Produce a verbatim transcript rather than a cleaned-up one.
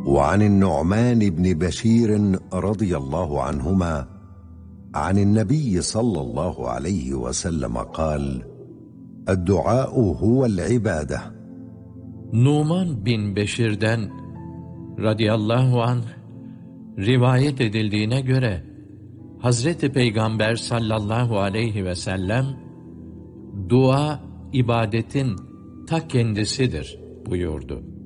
وعن النعمان بن بشير رضي الله عنهما عن النبي صلى الله عليه وسلم قال: الدعاء هو العبادة. Numan bin Beşir'den radıyallahu anh rivayet edildiğine göre Hazreti Peygamber sallallahu aleyhi ve sellem dua ibadetin ta kendisidir buyurdu.